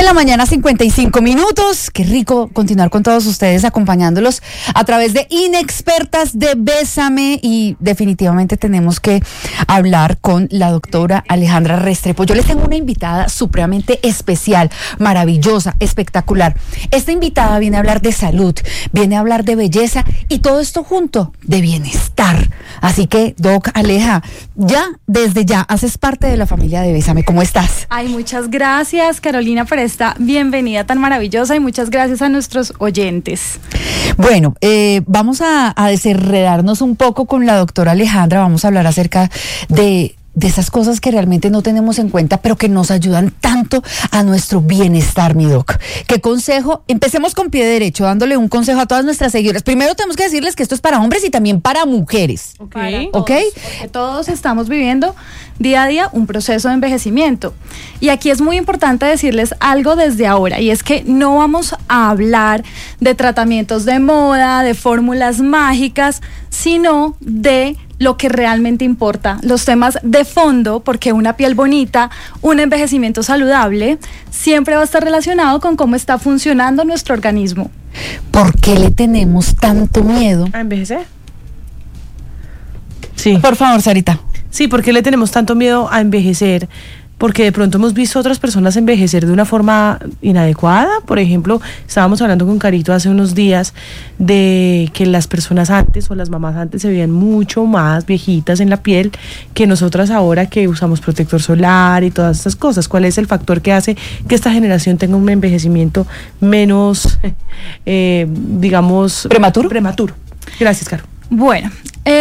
la mañana, 55 minutos. Qué rico continuar con todos ustedes, acompañándolos a través de Inexpertas de Bésame, y definitivamente tenemos que hablar con la doctora Alejandra Restrepo. Yo les tengo una invitada supremamente especial, maravillosa, espectacular. Esta invitada viene a hablar de salud, viene a hablar de belleza y todo esto junto de bienestar. Así que, Doc Aleja, desde ya haces parte de la familia de Bésame. ¿Cómo estás? Ay, muchas gracias, Carolina, por esta bienvenida tan maravillosa, y muchas gracias a nuestros oyentes. Bueno, vamos a desenredarnos un poco con la doctora Alejandra. Vamos a hablar acerca de esas cosas que realmente no tenemos en cuenta, pero que nos ayudan tanto a nuestro bienestar, mi doc. ¿Qué consejo? Empecemos con pie derecho, dándole un consejo a todas nuestras seguidoras. Primero tenemos que decirles que esto es para hombres y también para mujeres. ¿Ok? Porque todos estamos viviendo día a día un proceso de envejecimiento. Y aquí es muy importante decirles algo desde ahora, y es que no vamos a hablar de tratamientos de moda, de fórmulas mágicas, sino de lo que realmente importa, los temas de fondo, porque una piel bonita, un envejecimiento saludable, siempre va a estar relacionado con cómo está funcionando nuestro organismo. ¿Por qué le tenemos tanto miedo a envejecer? Sí. Por favor, Sarita. Sí, ¿por qué le tenemos tanto miedo a envejecer? Porque de pronto hemos visto a otras personas envejecer de una forma inadecuada. Por ejemplo, estábamos hablando con Carito hace unos días de que las personas antes, o las mamás antes, se veían mucho más viejitas en la piel que nosotras ahora, que usamos protector solar y todas estas cosas. ¿Cuál es el factor que hace que esta generación tenga un envejecimiento menos, digamos... prematuro? Gracias, Caro. Bueno,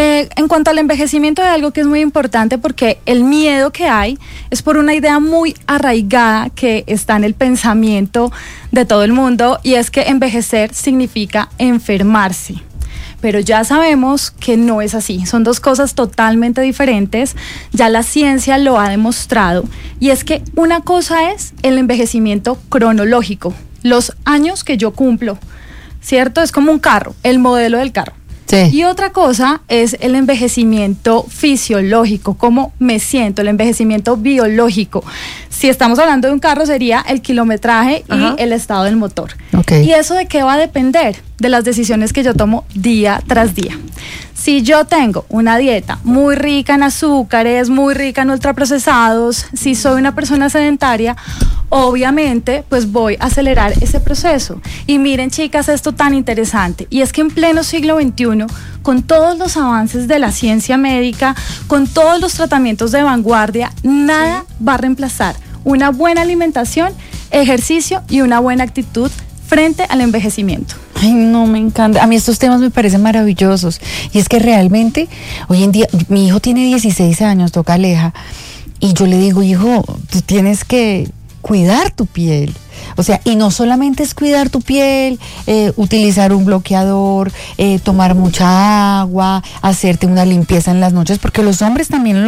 en cuanto al envejecimiento, hay algo que es muy importante, porque el miedo que hay es por una idea muy arraigada que está en el pensamiento de todo el mundo, y es que envejecer significa enfermarse. Pero ya sabemos que no es así, son dos cosas totalmente diferentes, ya la ciencia lo ha demostrado, y es que una cosa es el envejecimiento cronológico, los años que yo cumplo, ¿cierto? Es como un carro, el modelo del carro. Sí. Y otra cosa es el envejecimiento fisiológico, cómo me siento, el envejecimiento biológico. Si estamos hablando de un carro, sería el kilometraje y el estado del motor. Okay. ¿Y eso de qué va a depender? De las decisiones que yo tomo día tras día. Si yo tengo una dieta muy rica en azúcares, muy rica en ultraprocesados, si soy una persona sedentaria, obviamente pues voy a acelerar ese proceso. Y miren, chicas, esto tan interesante, y es que en pleno siglo XXI, con todos los avances de la ciencia médica, con todos los tratamientos de vanguardia, nada va a reemplazar una buena alimentación, ejercicio y una buena actitud frente al envejecimiento. Ay, no, me encanta. A mí estos temas me parecen maravillosos. Y es que realmente, hoy en día, mi hijo tiene 16 años, Doc Aleja, y yo le digo, hijo, tú tienes que cuidar tu piel. O sea, y no solamente es cuidar tu piel, utilizar un bloqueador, tomar mucha agua, hacerte una limpieza en las noches, porque los hombres también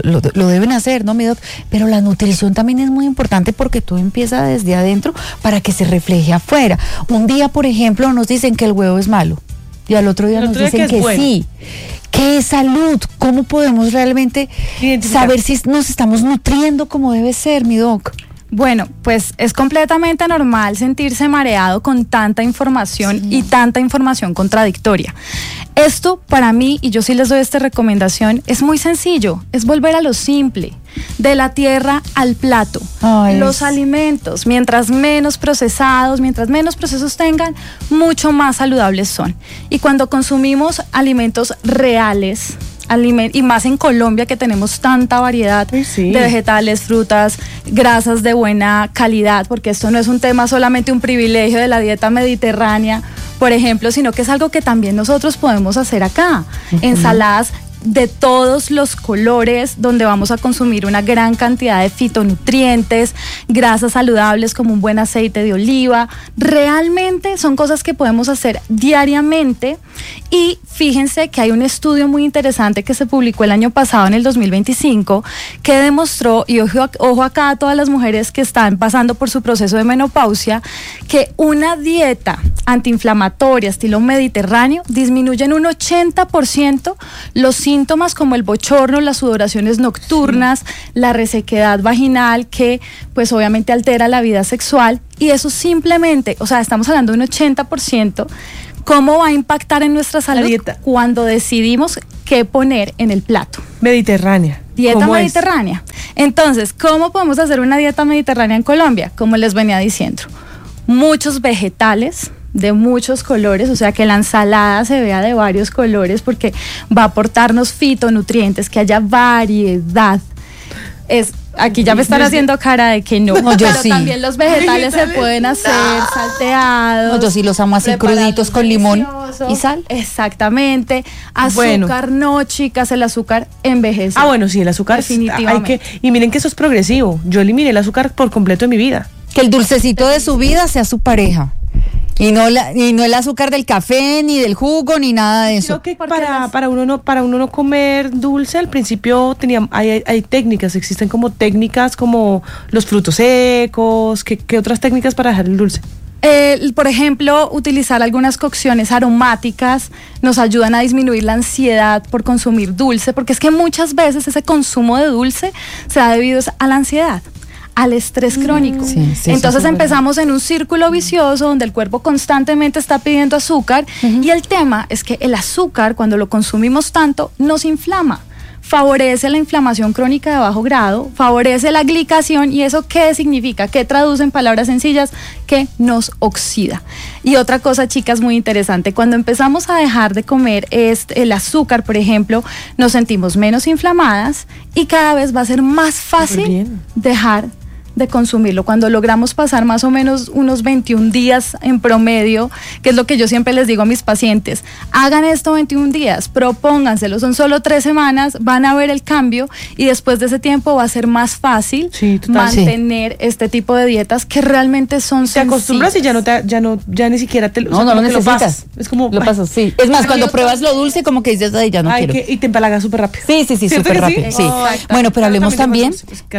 lo deben hacer, ¿no, mi doc? Pero la nutrición también es muy importante, porque todo empieza desde adentro para que se refleje afuera. Un día, por ejemplo, nos dicen que el huevo es malo, y al otro día nos dicen que sí. ¿Qué es salud? ¿Cómo podemos realmente saber si nos estamos nutriendo como debe ser, mi doc? Bueno, pues es completamente normal sentirse mareado con tanta información y tanta información contradictoria. Esto para mí, y yo sí les doy esta recomendación, es muy sencillo, es volver a lo simple, de la tierra al plato. Los alimentos, mientras menos procesados, mientras menos procesos tengan, mucho más saludables son. Y cuando consumimos alimentos reales, y más en Colombia, que tenemos tanta variedad de vegetales, frutas, grasas de buena calidad, porque esto no es un tema solamente un privilegio de la dieta mediterránea, por ejemplo, sino que es algo que también nosotros podemos hacer acá. Ensaladas de todos los colores, donde vamos a consumir una gran cantidad de fitonutrientes, grasas saludables como un buen aceite de oliva. Realmente son cosas que podemos hacer diariamente. Y fíjense que hay un estudio muy interesante que se publicó el año pasado, en el 2025, que demostró, y ojo acá a todas las mujeres que están pasando por su proceso de menopausia, que una dieta antiinflamatoria estilo mediterráneo disminuye en un 80% los síntomas como el bochorno, las sudoraciones nocturnas, la resequedad vaginal que pues obviamente altera la vida sexual, y eso simplemente, o sea, estamos hablando de un 80%, ¿cómo va a impactar en nuestra salud cuando decidimos qué poner en el plato? Mediterránea. Dieta mediterránea. Entonces, ¿cómo podemos hacer una dieta mediterránea en Colombia? Como les venía diciendo, muchos vegetales de muchos colores, o sea, que la ensalada se vea de varios colores porque va a aportarnos fitonutrientes, que haya variedad. Aquí ya me están haciendo cara de que no, yo pero sí. También los vegetales se pueden hacer salteados. No, yo sí los amo así cruditos con limón y sal. Exactamente. Azúcar no, chicas, el azúcar envejece. Bueno, sí, el azúcar definitivamente. Y miren que eso es progresivo. Yo eliminé el azúcar por completo de mi vida. Que el dulcecito de su vida sea su pareja. Y no el azúcar del café, ni del jugo, ni nada de eso. Creo que para uno no comer dulce, al principio hay técnicas, existen como técnicas como los frutos secos. ¿Qué otras técnicas para dejar el dulce? Por ejemplo, utilizar algunas cocciones aromáticas nos ayudan a disminuir la ansiedad por consumir dulce, porque es que muchas veces ese consumo de dulce se da debido a la ansiedad, al estrés crónico. Entonces empezamos en un círculo vicioso donde el cuerpo constantemente está pidiendo azúcar, y el tema es que el azúcar, cuando lo consumimos tanto, nos inflama. Favorece la inflamación crónica de bajo grado, favorece la glicación, y ¿eso qué significa? ¿Qué traduce en palabras sencillas? Que nos oxida. Y otra cosa, chicas, muy interesante, cuando empezamos a dejar de comer el azúcar, por ejemplo, nos sentimos menos inflamadas y cada vez va a ser más fácil dejar de consumirlo. Cuando logramos pasar más o menos unos 21 días en promedio, que es lo que yo siempre les digo a mis pacientes, hagan esto 21 días, propónganselo, son solo 3 semanas, van a ver el cambio, y después de ese tiempo va a ser más fácil mantener este tipo de dietas que realmente son sencillas. Te acostumbras y ya ni siquiera te no lo necesitas. Es como lo pasas, sí. Es más, cuando pruebas lo dulce, como que dices, ya no quiero. Y te empalagas súper rápido. Sí, súper rápido. Sí. Bueno, pero hablemos también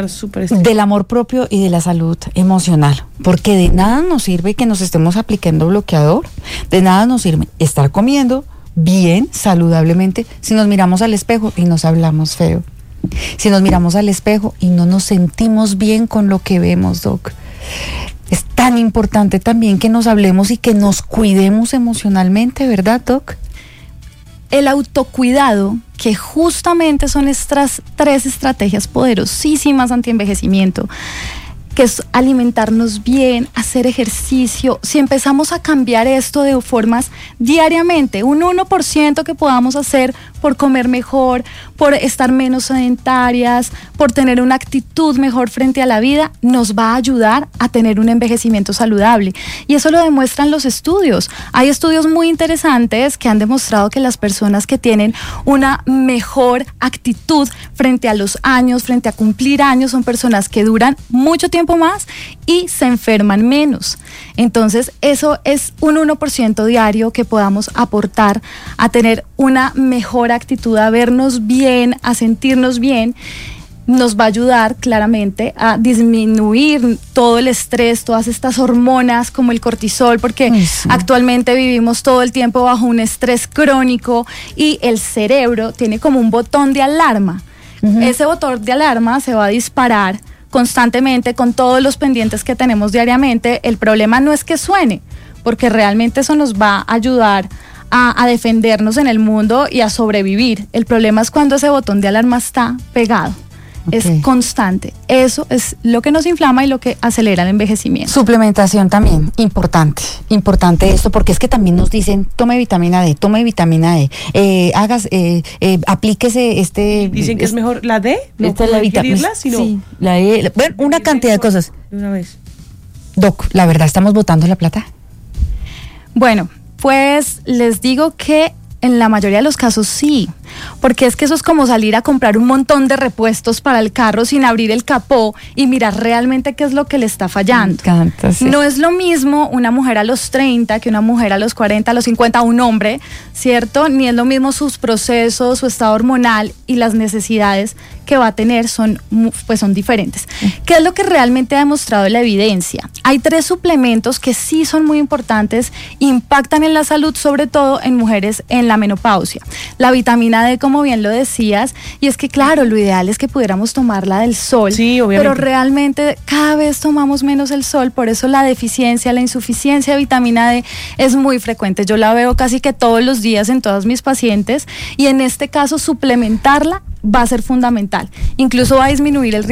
del amor propio y de la salud emocional, porque de nada nos sirve que nos estemos aplicando bloqueador, de nada nos sirve estar comiendo bien, saludablemente, si nos miramos al espejo y nos hablamos feo, si nos miramos al espejo y no nos sentimos bien con lo que vemos, Doc. Es tan importante también que nos hablemos y que nos cuidemos emocionalmente, ¿verdad, Doc? El autocuidado, que justamente son estas 3 estrategias poderosísimas antienvejecimiento, que es alimentarnos bien, hacer ejercicio. Si empezamos a cambiar esto de formas diariamente, un 1% que podamos hacer por comer mejor, por estar menos sedentarias, por tener una actitud mejor frente a la vida, nos va a ayudar a tener un envejecimiento saludable. Y eso lo demuestran los estudios. Hay estudios muy interesantes que han demostrado que las personas que tienen una mejor actitud frente a los años, frente a cumplir años, son personas que duran mucho tiempo más y se enferman menos. Entonces, eso es un 1% diario que podamos aportar a tener una mejor actitud, a vernos bien, a sentirnos bien. Nos va a ayudar claramente a disminuir todo el estrés, todas estas hormonas como el cortisol, porque actualmente vivimos todo el tiempo bajo un estrés crónico, y el cerebro tiene como un botón de alarma. Ese botón de alarma se va a disparar constantemente con todos los pendientes que tenemos diariamente. El problema no es que suene, porque realmente eso nos va a ayudar a defendernos en el mundo y a sobrevivir. El problema es cuando ese botón de alarma está pegado. Es constante. Eso es lo que nos inflama y lo que acelera el envejecimiento. Suplementación también, importante esto, porque es que también nos dicen, tome vitamina D, aplíquese Dicen que es mejor la D, no es la vitamina, sino la E, bueno, una cantidad de cosas. De una vez. Doc, la verdad, ¿estamos botando la plata? Bueno, pues les digo que en la mayoría de los casos sí, porque es que eso es como salir a comprar un montón de repuestos para el carro sin abrir el capó y mirar realmente qué es lo que le está fallando. Me encanta, sí. No es lo mismo una mujer a los 30 que una mujer a los 40, a los 50, un hombre, ¿cierto? Ni es lo mismo sus procesos, su estado hormonal y las necesidades que va a tener son diferentes. ¿Qué es lo que realmente ha demostrado la evidencia? Hay 3 suplementos que sí son muy importantes, impactan en la salud, sobre todo en mujeres en la menopausia. La vitamina D, como bien lo decías, y es que claro, lo ideal es que pudiéramos tomarla del sol, sí, obviamente, pero realmente cada vez tomamos menos el sol, por eso la deficiencia, la insuficiencia de vitamina D es muy frecuente. Yo la veo casi que todos los días en todas mis pacientes, y en este caso suplementarla va a ser fundamental. Incluso va a disminuir el